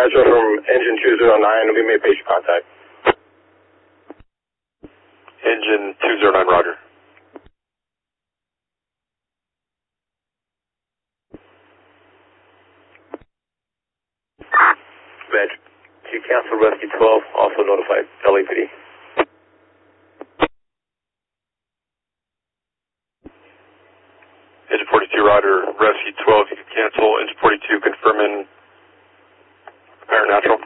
Metro from engine 209. We made patient contact. Engine 209, roger. Metro, you cancel rescue 12, also notified LAPD. Engine 42, roger. Rescue 12, you can cancel. Engine 42, confirming apparent natural.